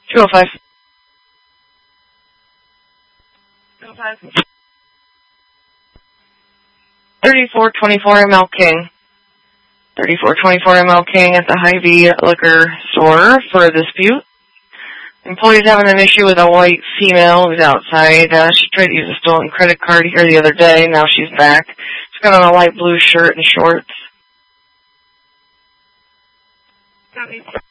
205. 205. 3424 ML King. 3424 ML King at the Hy-Vee liquor store for a dispute. Employee's having an issue with a white female who's outside. She tried to use a stolen credit card here the other day. Now she's back. She's got on a light blue shirt and shorts.